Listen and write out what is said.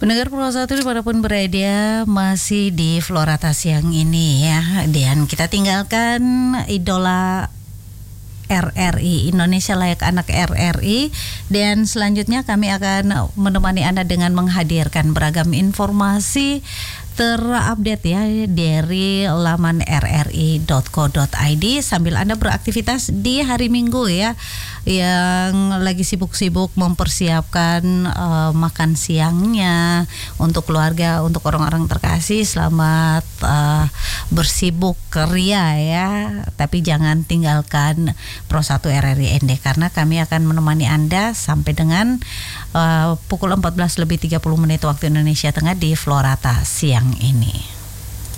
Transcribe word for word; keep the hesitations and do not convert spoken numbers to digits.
Pendengar Pro satu dimanapun berada, masih di Florata siang ini ya. Dan kita tinggalkan idola R R I, Indonesia Layak Anak R R I. Dan selanjutnya kami akan menemani Anda dengan menghadirkan beragam informasi terupdate ya dari laman r r i dot co dot i d sambil Anda beraktivitas di hari Minggu ya, yang lagi sibuk-sibuk mempersiapkan uh, makan siangnya untuk keluarga, untuk orang-orang terkasih. Selamat uh, bersibuk ria ya, tapi jangan tinggalkan Pro satu R R I N D karena kami akan menemani Anda sampai dengan uh, pukul empat belas lebih tiga puluh menit waktu Indonesia Tengah di Florata siang ini.